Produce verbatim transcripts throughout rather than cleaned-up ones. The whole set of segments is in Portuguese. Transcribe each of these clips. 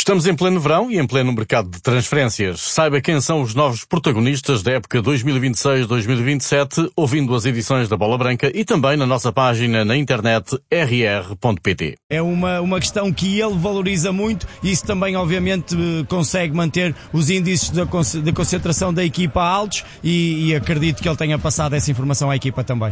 Estamos em pleno verão e em pleno mercado de transferências. Saiba quem são os novos protagonistas da época dois mil e vinte e seis dois mil e vinte e sete, ouvindo as edições da Bola Branca e também na nossa página na internet r r ponto p t. É uma, uma questão que ele valoriza muito e isso também obviamente consegue manter os índices de concentração da equipa altos e, e acredito que ele tenha passado essa informação à equipa também.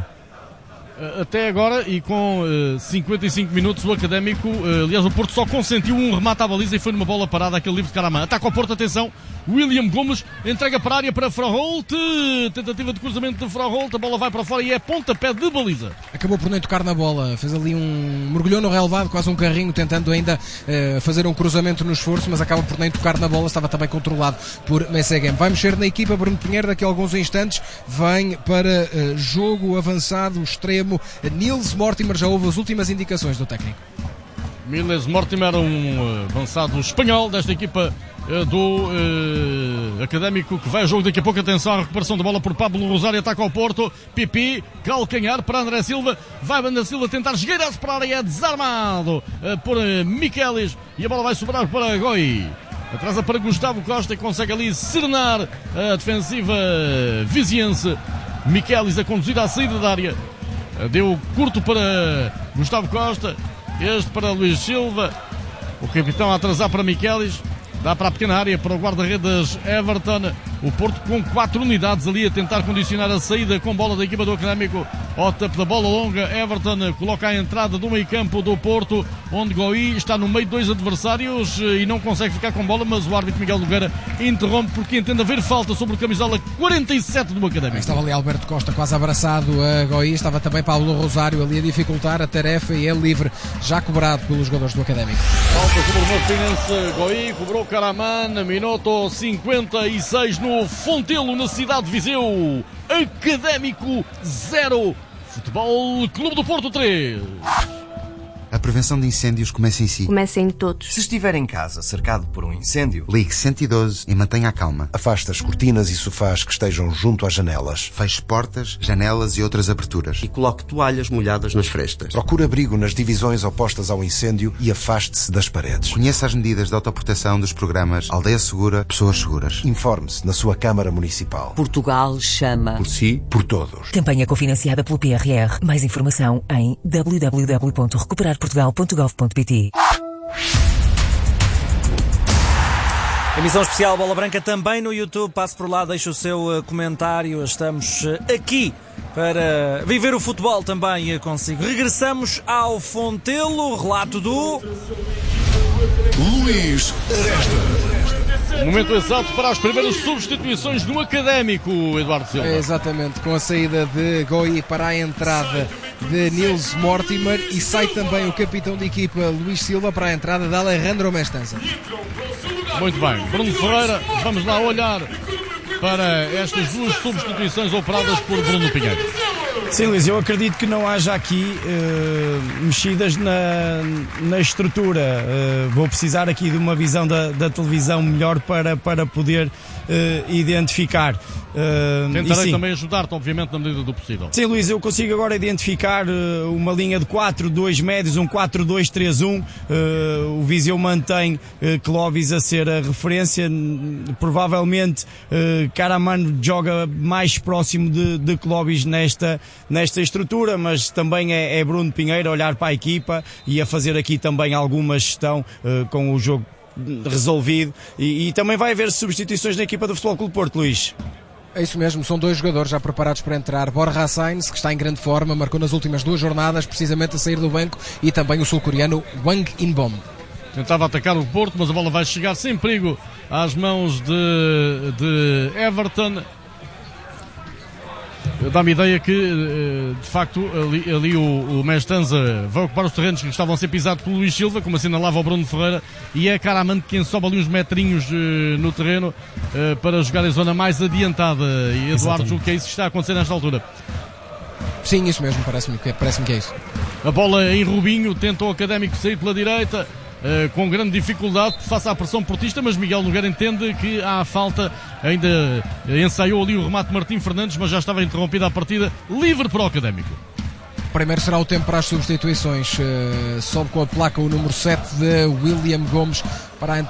Até agora, e com uh, cinquenta e cinco minutos, o Académico, uh, aliás, o Porto só consentiu um remate à baliza e foi numa bola parada, aquele livre de Karaman. Ataca ao Porto, atenção, William Gomes entrega para a área para Froholt, tentativa de cruzamento de Froholt, a bola vai para fora e é pontapé de baliza. Acabou por nem tocar na bola, fez ali um... mergulhou no relevado, quase um carrinho, tentando ainda uh, fazer um cruzamento no esforço, mas acaba por nem tocar na bola, estava também controlado por Messegem. Vai mexer na equipa Bruno Pinheiro daqui a alguns instantes, vem para uh, jogo avançado, extremo, Nils Mortimer. Já houve as últimas indicações do técnico. Nils Mortimer, um avançado espanhol desta equipa uh, do uh, Académico, que vai ao jogo daqui a pouco. Atenção à recuperação da bola por Pablo Rosário, ataca ao Porto, Pipi, calcanhar para André Silva, vai André Silva tentar esgueirar-se para a área, é desarmado uh, por uh, Michelis e a bola vai sobrar para Goi. Atrasa para Gustavo Costa e consegue ali serenar a defensiva viziense. Michelis a conduzir à saída da área. Deu curto para Gustavo Costa, este para Luís Silva, o capitão a atrasar para Michelis, dá para a pequena área para o guarda-redes Everton. O Porto com quatro unidades ali a tentar condicionar a saída com bola da equipa do Académico. Ao tapo da bola longa, Everton coloca a entrada do meio campo do Porto, onde Goi está no meio de dois adversários e não consegue ficar com bola, mas o árbitro Miguel Nogueira interrompe porque entende haver falta sobre o camisola quarenta e sete do Académico. Estava ali Alberto Costa quase abraçado a Goi, estava também Paulo Rosário ali a dificultar a tarefa e é livre, já cobrado pelos jogadores do Académico. Falta sobre o Martinense, Goi cobrou Karaman, minuto cinquenta e seis no Fontelo, na cidade de Viseu. Académico zero, Futebol Clube do Porto três. A prevenção de incêndios começa em si. Começa em todos. Se estiver em casa cercado por um incêndio, ligue cento e doze e mantenha a calma. Afaste as cortinas e sofás que estejam junto às janelas. Feche portas, janelas e outras aberturas. E coloque toalhas molhadas nas frestas. Procure abrigo nas divisões opostas ao incêndio e afaste-se das paredes. Conheça as medidas de autoproteção dos programas Aldeia Segura, Pessoas Seguras. Informe-se na sua Câmara Municipal. Portugal chama. Por si, por todos. Campanha cofinanciada pelo P R R. Mais informação em w w w ponto recuperar portugal ponto gov ponto p t. Emissão especial Bola Branca também no YouTube. Passe por lá, deixe o seu comentário. Estamos aqui para viver o futebol também consigo. Regressamos ao Fontelo, relato do Luís Aresta. Momento exato para as primeiras substituições no Académico, Eduardo Silva. É exatamente, com a saída de Goi para a entrada de Nils Mortimer e sai também o capitão de equipa Luís Silva para a entrada de Alejandro Mestanza. Muito bem, Bruno Ferreira, vamos lá olhar para estas duas substituições operadas por Bruno Pinheiro. Sim, Luís, eu acredito que não haja aqui uh, mexidas na, na estrutura. Uh, vou precisar aqui de uma visão da, da televisão melhor para, para poder uh, identificar. Uh, Tentarei também ajudar-te, obviamente, na medida do possível. Sim, Luís, eu consigo agora identificar uh, uma linha de quatro dois médios, um quatro dois três um. Uh, o Viseu mantém uh, Clóvis a ser a referência. Provavelmente uh, Karaman joga mais próximo de, de Clóvis nesta, nesta estrutura, mas também é, é Bruno Pinheiro a olhar para a equipa e a fazer aqui também alguma gestão uh, com o jogo resolvido. E, e também vai haver substituições na equipa do Futebol Clube Porto, Luís. É isso mesmo, são dois jogadores já preparados para entrar. Borja Sainz, que está em grande forma, marcou nas últimas duas jornadas, precisamente a sair do banco, e também o sul-coreano Wang In-bom. Tentava atacar o Porto, mas a bola vai chegar sem perigo às mãos de, de Everton. Dá-me ideia que, de facto, ali, ali o, o Mestanza vai ocupar os terrenos que estavam a ser pisados pelo Luís Silva, como assinalava o Bruno Ferreira, e é Karaman quem sobe ali uns metrinhos uh, no terreno uh, para jogar em zona mais adiantada. E Eduardo, julgo que é isso que está a acontecer nesta altura. Sim, isso mesmo, parece-me que, parece-me que é isso. A bola em Rubinho, tenta o Académico sair pela direita. Uh, com grande dificuldade face à pressão portista, mas Miguel Nogueira entende que há falta, ainda ensaiou ali o remate de Martim Fernandes, mas já estava interrompida a partida, livre para o Académico. Primeiro será o tempo para as substituições. Uh, sobe com a placa o número sete de William Gomes para a entrada.